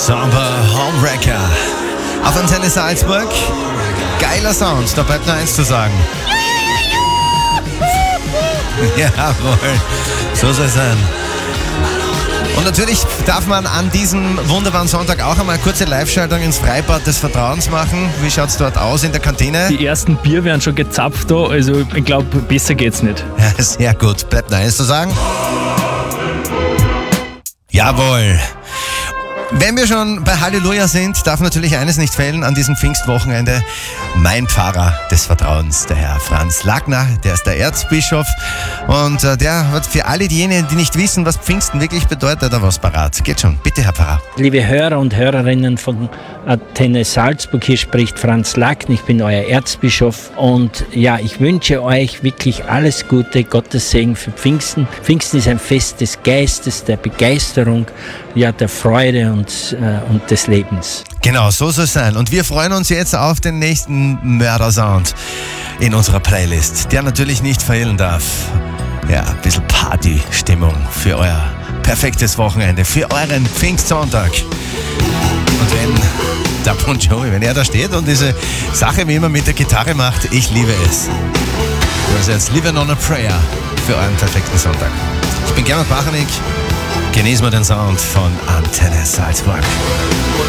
Somber Homewrecker. Auf Antenne Salzburg. Geiler Sound, da bleibt nur eins zu sagen. Jawohl, so soll es sein. Und natürlich darf man an diesem wunderbaren Sonntag auch einmal eine kurze Live-Schaltung ins Freibad des Vertrauens machen. Wie schaut es dort aus in der Kantine? Die ersten Bier werden schon gezapft da, also ich glaube, besser geht's nicht. Ja, sehr gut. Bleibt nur eins zu sagen. Jawohl. Wenn wir schon bei Halleluja sind, darf natürlich eines nicht fehlen an diesem Pfingstwochenende. Mein Pfarrer des Vertrauens, der Herr Franz Lagner, der ist der Erzbischof und der hat für alle diejenigen, die nicht wissen, was Pfingsten wirklich bedeutet, da was parat. Geht schon, bitte Herr Pfarrer. Liebe Hörer und Hörerinnen von Antenne Salzburg, hier spricht Franz Lagner, ich bin euer Erzbischof und ja, ich wünsche euch wirklich alles Gute, Gottes Segen für Pfingsten. Pfingsten ist ein Fest des Geistes, der Begeisterung, ja, der Freude und des Lebens. Genau, so soll es sein. Und wir freuen uns jetzt auf den nächsten Mördersound in unserer Playlist, der natürlich nicht fehlen darf. Ja, ein bisschen Partystimmung für euer perfektes Wochenende, für euren Pfingstsonntag. Und wenn der Bon Jovi, wenn er da steht und diese Sache wie immer mit der Gitarre macht, ich liebe es. Also jetzt Living on a Prayer für euren perfekten Sonntag. Ich bin Gernot Bachanik. Genießen wir den Sound von Antenne Salzburg.